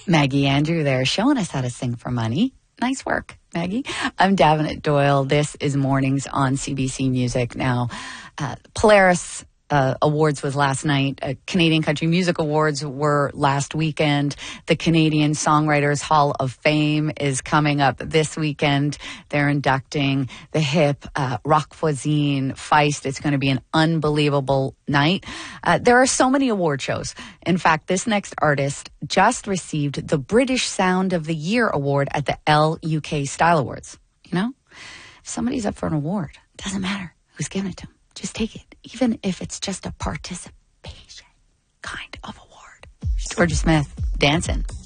Maggie Andrew there showing us how to sing for money. Nice work, Maggie. I'm Davenant Doyle. This is Mornings on CBC Music. Now, Polaris Awards was last night. Canadian Country Music Awards were last weekend. The Canadian Songwriters Hall of Fame is coming up this weekend. They're inducting the hip, rock voisine, Feist. It's going to be an unbelievable night. There are so many award shows. In fact, this next artist just received the British Sound of the Year award at the LUK Style Awards. You know, if somebody's up for an award, it doesn't matter who's giving it to them. Just take it, even if it's just a participation kind of award. Georgia Smith, dancing.